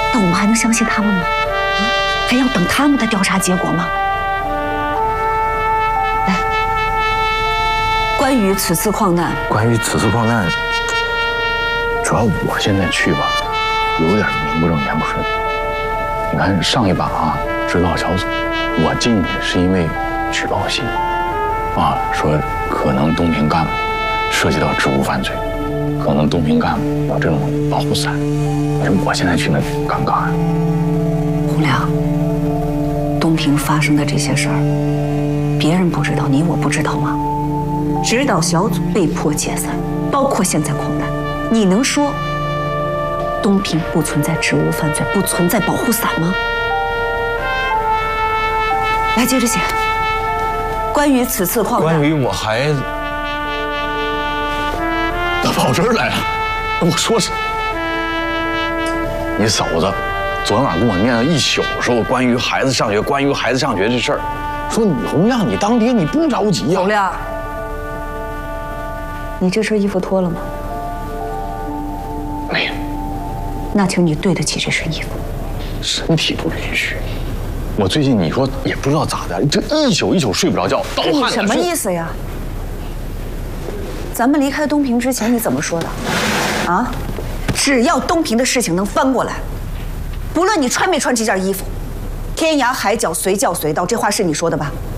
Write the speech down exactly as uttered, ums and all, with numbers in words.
那我们还能相信他们吗？还要等他们的调查结果吗？来，关于此次矿难， 关于此次矿难，主要我现在去吧，有点名不正言不顺。你看上一把啊，指导小组，我进去是因为举报信，啊，说可能东平干部涉及到职务犯罪，可能东平干部有这种保护伞。为什么我现在去那尴尬呀？ 洪亮，东平发生的这些事儿，别人不知道，你我不知道吗？指导小组被迫解散，包括现在矿难，你能说东平不存在职务犯罪，不存在保护伞吗？来，接着写。关于此次矿难， 关于我孩子，咋跑这儿来了？我说是，你嫂子昨天晚上跟我念了一宿，说关于孩子上学，关于孩子上学这事儿，说你洪亮，你当爹你不着急呀？ 洪亮，你这身衣服脱了吗？ 没有。 那请你对得起这身衣服。 身体不允许。我最近你说也不知道咋的，这一宿一宿睡不着觉，盗汗。 你什么意思呀？咱们离开东平之前你怎么说的？啊，只要东平的事情能翻过来，不论你穿没穿这件衣服，天涯海角随叫随到，这话是你说的吧？